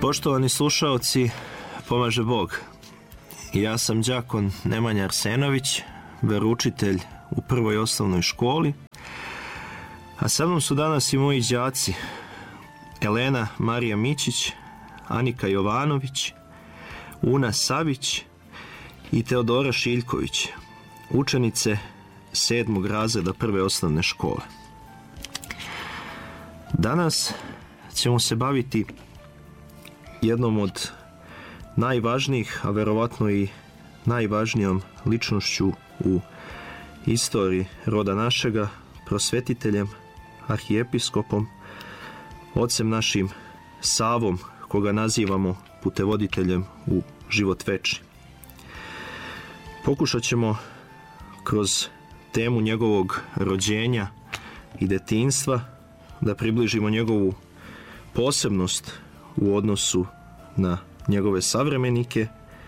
Poštovani slušaoci, pomaže Bog. Ja sam đakon Nemanja Arsenović, veroučitelj u prvoj osnovnoj školi, a sa mnom su danas i moji đaci Elena Marija Mićić, Anika Jovanović, Una Savić i Teodora Šiljković, učenice 7. razreda prve osnovne škole. Danas ćemo se baviti jednom od najvažnijih, a verovatno i najvažnijom ličnošću u istoriji roda našega, prosvetiteljem, arhijepiskopom, ocem našim Savom, koga nazivamo putevoditeljem u život večni. Pokušat ćemo kroz temu njegovog rođenja i detinjstva da približimo njegovu posebnost u odnosu na njegove savremenike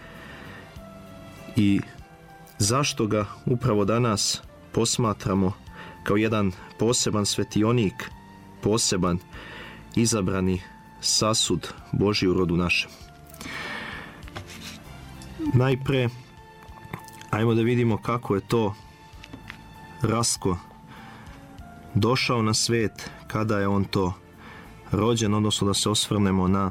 i zašto ga upravo danas posmatramo kao jedan poseban svetionik, poseban izabrani sasud Božji u rodu našem. Najpre, ajmo da vidimo kako je to Rasko došao na svet, kada je on to rođen, odnosno da se osvrnemo na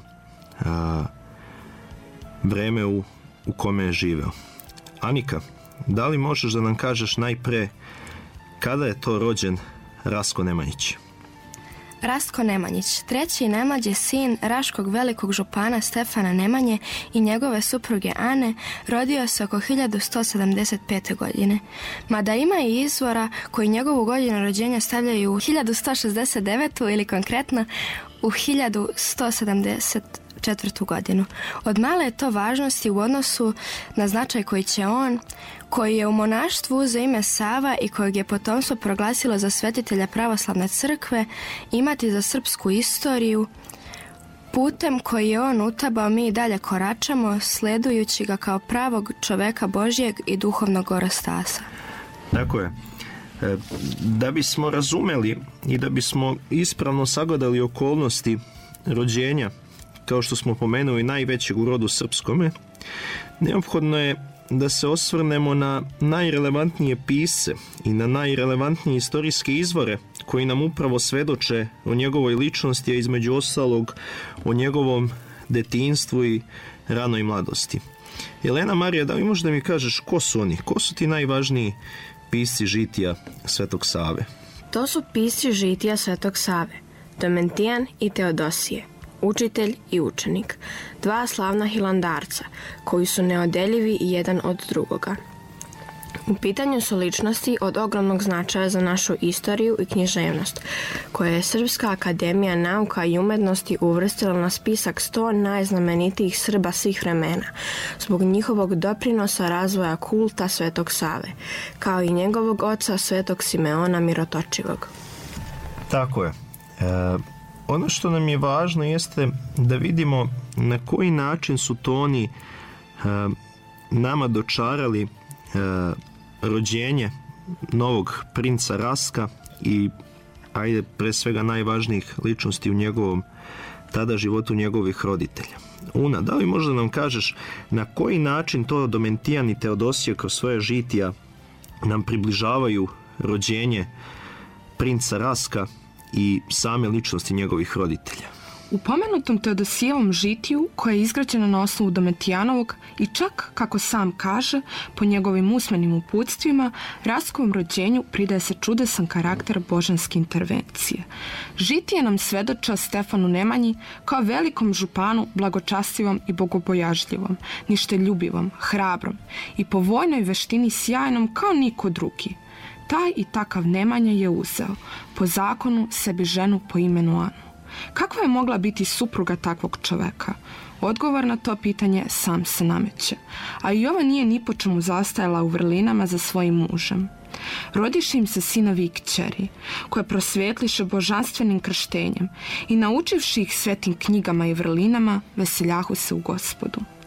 vreme u kome je živeo. Anika, da li možeš da nam kažeš najpre kada je to rođen Rasko Nemanjić? Rasko Nemanjić, treći i najmlađi sin Raškog velikog župana Stefana Nemanje i njegove supruge Ane, rodio se oko 1175. godine. Mada ima i izvora koji njegovu godinu rođenja stavljaju u 1169. ili konkretno u 1174. godinu. Od male je to važnosti u odnosu na značaj koji će on, koji je u monaštvu uzeo ime Sava i kojeg je potomstvo proglasilo za svetitelja pravoslavne crkve, imati za srpsku istoriju, putem koji je on utabao mi i dalje koračamo, sledujući ga kao pravog čoveka Božjeg i duhovnog orastasa. Tako je. Da bismo razumeli i da bismo ispravno sagledali okolnosti rođenja, kao što smo pomenuli, najvećeg u rodu srpskome, neophodno je da se osvrnemo na najrelevantnije pisce i na najrelevantnije istorijske izvore koji nam upravo svedoče o njegovoj ličnosti, a između ostalog o njegovom detinjstvu i ranoj mladosti. Elena Marija, da li možeš da mi kažeš ko su oni? Ko su ti najvažniji pisci žitija Svetog Save? To su pisci žitija Svetog Save, Domentijan i Teodosije, učitelj i učenik, dva slavna hilandarca koji su neodeljivi jedan od drugoga. U pitanju su ličnosti od ogromnog značaja za našu istoriju i književnost, koje je Srpska akademija nauka i umetnosti uvrstila na spisak 100 najznamenitijih Srba svih vremena, zbog njihovog doprinosa razvoja kulta Svetog Save, kao i njegovog oca Svetog Simeona Mirotočivog. Tako je. Ono što nam je važno jeste da vidimo na koji način su to oni nama dočarali rođenje novog princa Raska i pre svega najvažnijih ličnosti u njegovom tada životu njegovih roditelja. Una, da li možda nam kažeš na koji način to Domentijan i Teodosije kroz svoje žitija nam približavaju rođenje princa Raska i same ličnosti njegovih roditelja? U pomenutom Teodosijevom žitiju, koje je izgrađeno na osnovu Domentijanovog i čak, kako sam kaže, po njegovim usmenim uputstvima, Raskovom rođenju pridaje se čudesan karakter božanske intervencije. Žitije nam svedoči o Stefanu Nemanji kao velikom županu, blagočastivom i bogobojažljivom, ništeljubivom, hrabrom i po vojnoj veštini sjajnom kao niko drugi. Taj i takav Nemanja je uzeo, po zakonu, sebi ženu po imenu Anu. Kakva je mogla biti supruga takvog čoveka? Odgovor na to pitanje sam se nameće, a i ova nije ni po čemu zastajala u vrlinama za svojim mužem. Rodiše im se sinovi i kćeri, koje prosvetliše božanstvenim krštenjem i naučivši ih svetim knjigama i vrlinama, veseljahu se u Gospodu.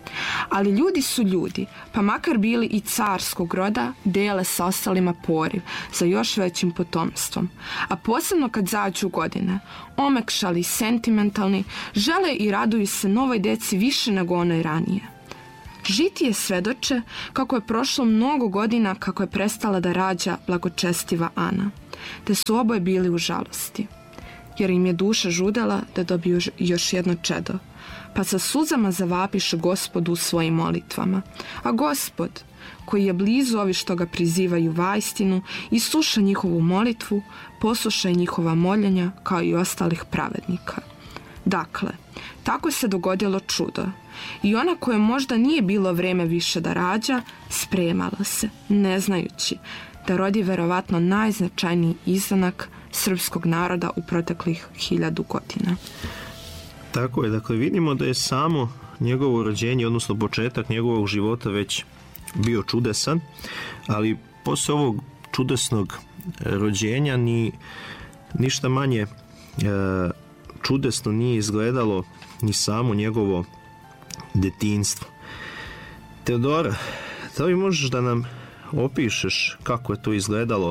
Ali ljudi su ljudi, pa makar bili i carskog roda, dele sa ostalima poriv za još većim potomstvom. A posebno kad zađu godine, omekšali i sentimentalni, žele i raduju se novoj deci više nego onoj ranije. Žitije svedoče kako je prošlo mnogo godina kako je prestala da rađa blagočestiva Ana, te su oboje bili u žalosti, jer im je duša žudela da dobiju još jedno čedo, pa sa suzama zavapiše Gospodu u svojim molitvama. A Gospod, koji je blizu ovi što ga prizivaju vaistinu, i sluša njihovu molitvu, posluša i njihova moljenja kao i ostalih pravednika. Dakle, tako se dogodilo čudo. I ona koja možda nije bilo vreme više da rađa, spremala se, ne znajući da rodi verovatno najznačajniji izanak srpskog naroda u proteklih 1000 godina. Tako je, dakle vidimo da je samo njegovo rođenje, odnosno početak njegovog života već bio čudesan, ali posle ovog čudesnog rođenja ništa manje čudesno nije izgledalo ni samo njegovo detinjstvo. Teodora, da li možeš da nam opišeš kako je to izgledalo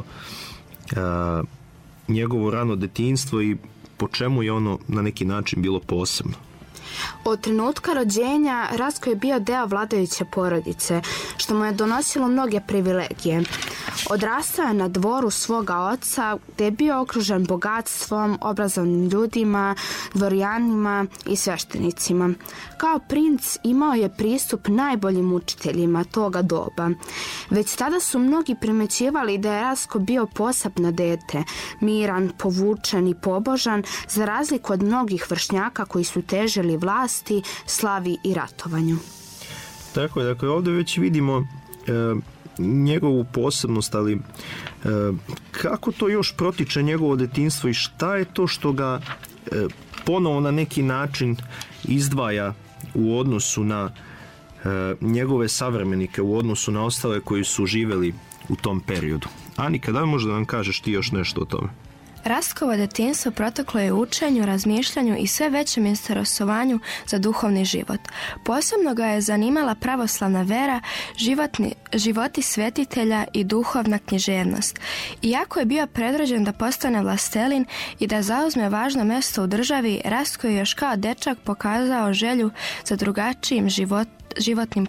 njegovo rano detinjstvo i po čemu je ono na neki način bilo posebno? Od trenutka rođenja Rastko je bio deo vladajuće porodice, što mu je donosilo mnoge privilegije. Odrastao je na dvoru svoga oca, gde je bio okružen bogatstvom, obrazovnim ljudima, dvorjanima i sveštenicima. Kao princ imao je pristup najboljim učiteljima toga doba. Već tada su mnogi primećivali da je Rastko bio posebno dete, miran, povučen i pobožan, za razliku od mnogih vršnjaka koji su težili vlasti, slavi i ratovanju. Tako je, dakle ovdje već vidimo njegovu posebnost, ali kako to još protiče njegovo detinjstvo i šta je to što ga ponovo na neki način izdvaja u odnosu na njegove savremenike, u odnosu na ostale koji su živjeli u tom periodu? Anika, da li možda nam kažeš ti još nešto o tome? Rastkovo detinjstvo proteklo je u učenju, razmišljanju i sve većem interesovanju za duhovni život. Posebno ga je zanimala pravoslavna vera, životi svetitelja i duhovna književnost. Iako je bio predrođen da postane vlastelin i da zauzme važno mjesto u državi, Rastko je još kao dečak pokazao želju za drugačijim životnim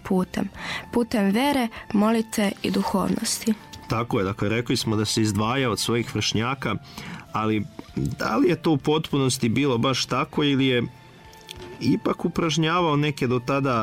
putem vere, molitve i duhovnosti. Tako je, dakle rekli smo da se izdvaja od svojih vršnjaka, ali da li je to u potpunosti bilo baš tako ili je ipak upražnjavao neke do tada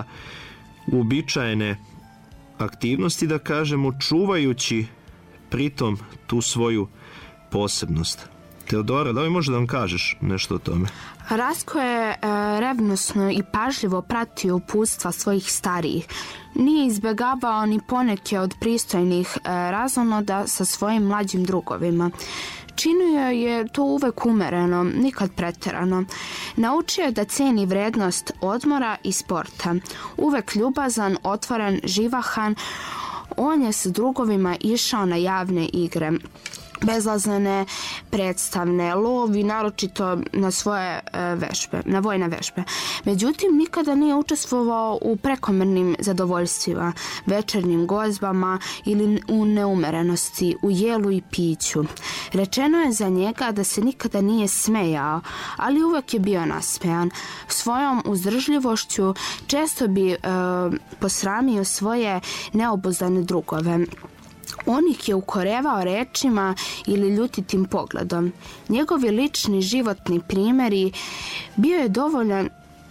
uobičajene aktivnosti, da kažemo, čuvajući pritom tu svoju posebnost? Teodora, da li možeš da nam kažeš nešto o tome? Rastko je revnosno i pažljivo pratio uputstva svojih starijih. Nije izbjegavao ni poneke od pristojnih razonoda sa svojim mlađim drugovima. Činio je to uvek umereno, nikad pretjerano. Naučio je da ceni vrednost odmora i sporta. Uvek ljubazan, otvoren, živahan, on je s drugovima išao na javne igre, bezlazne, predstavne, lovi, naročito na svoje na vojne vežbe. Međutim, nikada nije učestvovao u prekomernim zadovoljstvima, večernjim gozbama ili u neumerenosti, u jelu i piću. Rečeno je za njega da se nikada nije smejao, ali uvek je bio nasmejan. Svojom uzdržljivošću često bi posramio svoje neobuzdane drugove. On ih je ukorevao rečima ili ljutitim pogledom. Njegovi lični životni primjeri bio je dovoljan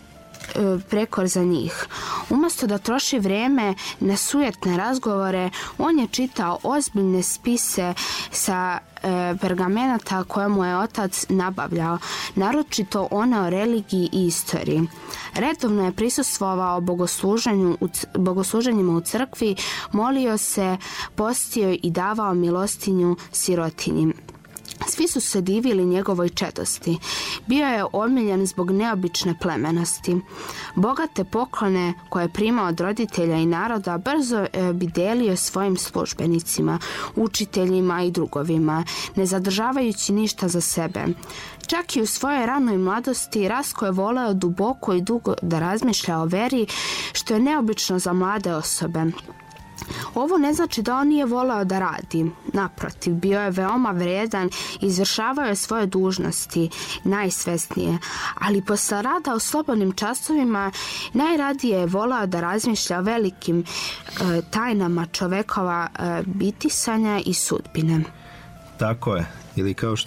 prekor za njih. Umjesto da troši vrijeme na sujetne razgovore, on je čitao ozbiljne spise sa pergamenata koje mu je otac nabavljao, naročito one o religiji i istoriji. Redovno je prisustvovao bogosluženjima u crkvi, molio se, postio i davao milostinju sirotinji. Svi su se divili njegovoj čedosti. Bio je omiljen zbog neobične plemenosti. Bogate poklone koje je primao od roditelja i naroda brzo bi delio svojim službenicima, učiteljima i drugovima, ne zadržavajući ništa za sebe. Čak i u svojoj ranoj mladosti Rasko je voleo duboko i dugo da razmišlja o veri, što je neobično za mlade osobe. Ovo ne znači da on nije voleo da radi. Naprotiv, bio je veoma vredan i izvršavao je svoje dužnosti najsvesnije, ali posle rada u slobodnim časovima najradije je voleo da razmišlja o velikim tajnama čovekova bitisanja i sudbine. Tako je. Ili kao što